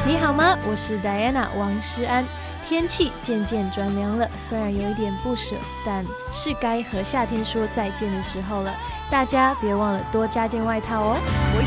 你好吗？我是 Diana 王诗安。天气渐渐转凉了，虽然有一点不舍，但是该和夏天说再见的时候了。大家别忘了多加件外套哦。 我